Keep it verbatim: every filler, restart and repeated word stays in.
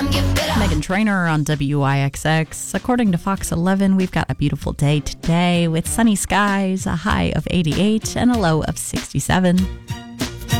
Megan Trainor on W I X X. According to Fox eleven, we've got a beautiful day today with sunny skies, a high of eighty-eight and a low of sixty-seven.